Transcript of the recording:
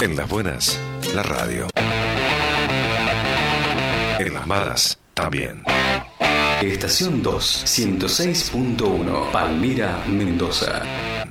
En las buenas, la radio. En las malas, también. Estación 2, 106.1, Palmira, Mendoza.